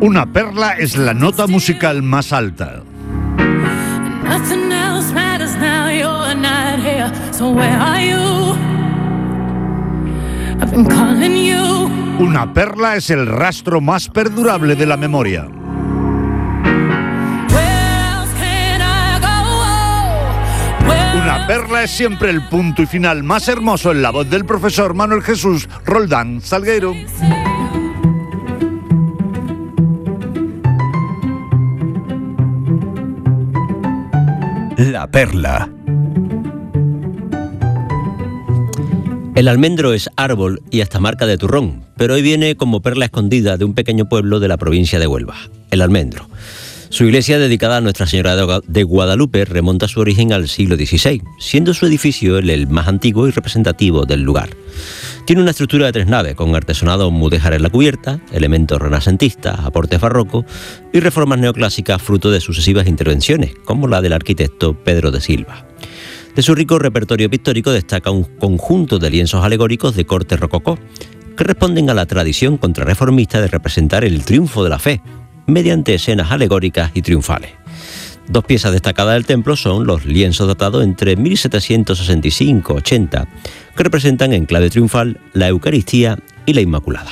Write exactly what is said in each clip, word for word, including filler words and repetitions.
Una perla es la nota musical más alta. Una perla es el rastro más perdurable de la memoria. Una perla es siempre el punto y final más hermoso en la voz del profesor Manuel Jesús Roldán Salgueiro. La perla. El almendro es árbol y hasta marca de turrón, pero hoy viene como perla escondida de un pequeño pueblo de la provincia de Huelva, El Almendro. Su iglesia, dedicada a Nuestra Señora de Guadalupe, remonta su origen al siglo dieciséis, siendo su edificio el más antiguo y representativo del lugar. Tiene una estructura de tres naves, con artesonado mudéjar en la cubierta, elementos renacentistas, aportes barrocos y reformas neoclásicas fruto de sucesivas intervenciones, como la del arquitecto Pedro de Silva. De su rico repertorio pictórico destaca un conjunto de lienzos alegóricos de corte rococó, que responden a la tradición contrarreformista de representar el triunfo de la fe, mediante escenas alegóricas y triunfales. Dos piezas destacadas del templo son los lienzos datados entre mil setecientos sesenta y cinco ochenta, que representan en clave triunfal la Eucaristía y la Inmaculada.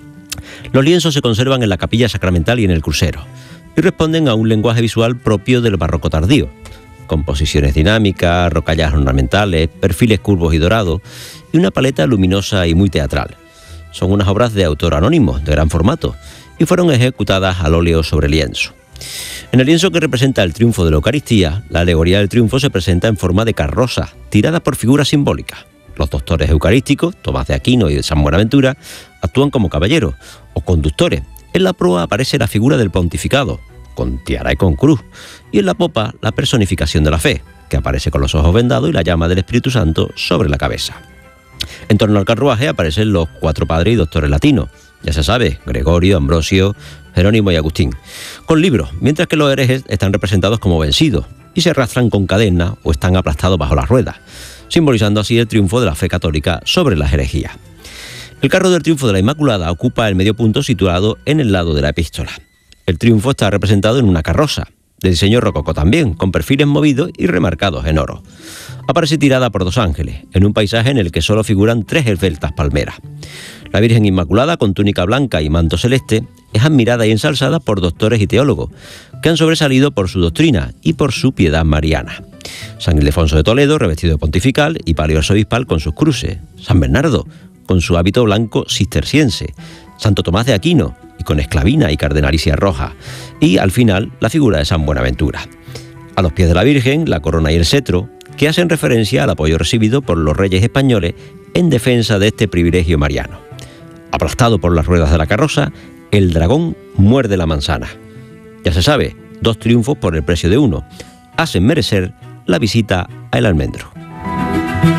Los lienzos se conservan en la capilla sacramental y en el crucero, y responden a un lenguaje visual propio del barroco tardío. Composiciones dinámicas, rocallas ornamentales, perfiles curvos y dorados, y una paleta luminosa y muy teatral. Son unas obras de autor anónimo, de gran formato, y fueron ejecutadas al óleo sobre lienzo. En el lienzo que representa el triunfo de la Eucaristía, la alegoría del triunfo se presenta en forma de carroza, tirada por figuras simbólicas. Los doctores eucarísticos, Tomás de Aquino y de San Buenaventura, actúan como caballeros o conductores. En la proa aparece la figura del pontificado, con tiara y con cruz, y en la popa la personificación de la fe, que aparece con los ojos vendados y la llama del Espíritu Santo sobre la cabeza. En torno al carruaje aparecen los cuatro padres y doctores latinos, ya se sabe, Gregorio, Ambrosio, Jerónimo y Agustín, con libros, mientras que los herejes están representados como vencidos y se arrastran con cadenas o están aplastados bajo las ruedas, simbolizando así el triunfo de la fe católica sobre las herejías. El carro del triunfo de la Inmaculada ocupa el medio punto situado en el lado de la epístola. El triunfo está representado en una carroza, de diseño rococó también, con perfiles movidos y remarcados en oro. Aparece tirada por dos ángeles, en un paisaje en el que solo figuran tres esbeltas palmeras. La Virgen Inmaculada, con túnica blanca y manto celeste, es admirada y ensalzada por doctores y teólogos, que han sobresalido por su doctrina y por su piedad mariana. San Ildefonso de Toledo, revestido de pontifical y palio arzobispal con sus cruces. San Bernardo, con su hábito blanco cisterciense. Santo Tomás de Aquino, y con esclavina y cardenalicia roja. Y, al final, la figura de San Buenaventura. A los pies de la Virgen, la corona y el cetro, que hacen referencia al apoyo recibido por los reyes españoles en defensa de este privilegio mariano. Aplastado por las ruedas de la carroza, el dragón muerde la manzana. Ya se sabe, dos triunfos por el precio de uno hacen merecer la visita a El Almendro.